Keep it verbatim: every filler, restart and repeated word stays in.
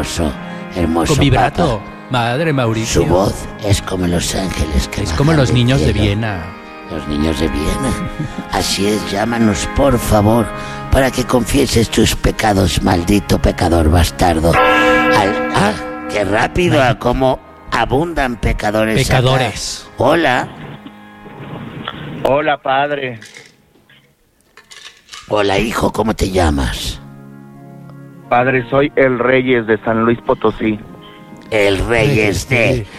hermoso, hermoso Con vibrato. Papa. Madre Mauricio. Su voz es como los ángeles que Es bajan como los del niños de cielo. Viena. Los niños de Viena. Así es, llámanos por favor para que confieses tus pecados, maldito pecador bastardo. Al, ah, qué rápido, a cómo abundan pecadores. Pecadores. Acá. Hola. Hola, padre. Hola, hijo, ¿cómo te llamas? Padre, soy el Reyes de San Luis Potosí. El Reyes de...